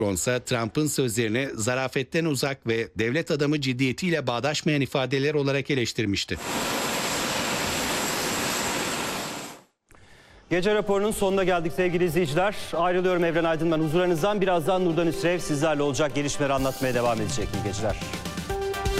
Macron ise Trump'ın sözlerini zarafetten uzak ve devlet adamı ciddiyetiyle bağdaşmayan ifadeler olarak eleştirmişti. Gece raporunun sonuna geldik sevgili izleyiciler. Ayrılıyorum Evren Aydın ben huzurlarınızdan. Birazdan Nurdan İşrev sizlerle olacak, gelişmeleri anlatmaya devam edecek. İyi geceler.